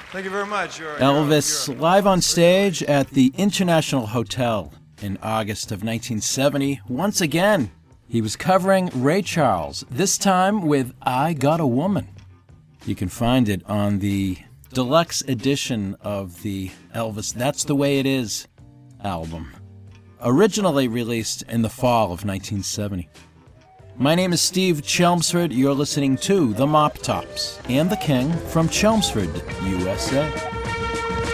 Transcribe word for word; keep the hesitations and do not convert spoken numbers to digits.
Thank you very much. You're, Elvis you're, you're... live on stage at the International Hotel in August of nineteen seventy. Once again, he was covering Ray Charles, this time with I Got a Woman. You can find it on the deluxe edition of the Elvis That's the Way It Is album, originally released in the fall of nineteen seventy. My name is Steve Chelmsford. You're listening to The Mop Tops and the King from Chelmsford, U S A.